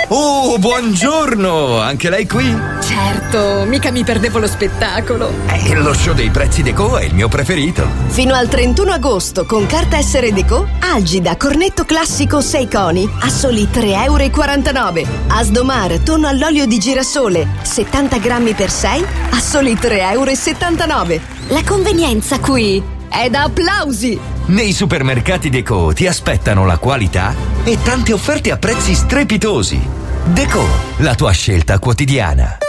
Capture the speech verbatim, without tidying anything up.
Oh, buongiorno! Anche lei qui? Certo, mica mi perdevo lo spettacolo. Eh, lo show dei prezzi Deco è il mio preferito. Fino al trentuno agosto con carta S R Deco, Algida cornetto classico sei coni a soli tre e quarantanove euro. Asdomar tonno all'olio di girasole settanta grammi per sei a soli tre e settantanove euro. La convenienza qui è da applausi! Nei supermercati Deco ti aspettano la qualità e tante offerte a prezzi strepitosi. Deco, la tua scelta quotidiana.